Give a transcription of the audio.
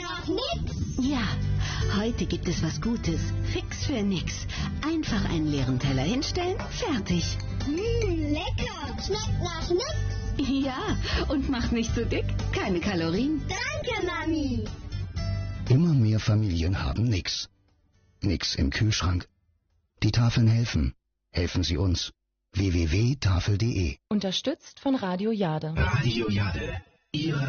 nach nix. Ja, heute gibt es was Gutes. Fix für nix. Einfach einen leeren Teller hinstellen, fertig. Lecker. Schmeckt nach nix. Ja, und macht nicht so dick. Keine Kalorien. Danke, Mami. Immer mehr Familien haben nix. Nix im Kühlschrank. Die Tafeln helfen. Helfen Sie uns. www.tafel.de. Unterstützt von Radio Jade. Radio Jade. Ihre